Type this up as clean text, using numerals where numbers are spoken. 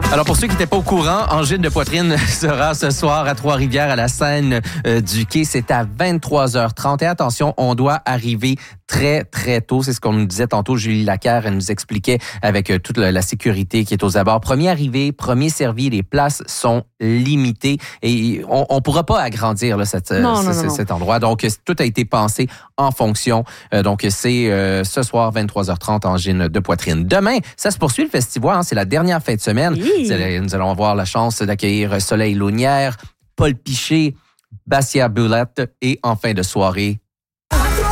Alors, pour ceux qui n'étaient pas au courant, Angine de poitrine sera ce soir à Trois-Rivières à la scène du Quai. C'est à 23h30. Et attention, on doit arriver très, très tôt. C'est ce qu'on nous disait tantôt. Julie Lacaire, elle nous expliquait avec toute la sécurité qui est aux abords. Premier arrivé, premier servi. Les places sont limitées. Et on ne pourra pas agrandir là, cet endroit. Donc, tout a été pensé en fonction. Donc, c'est ce soir, 23h30, Angine de poitrine. Demain, ça se poursuit le festival. Hein, c'est la dernière fin de semaine. Oui. Nous allons avoir la chance d'accueillir Soleil Launière, Paul Piché, Bassia Boulette et en fin de soirée,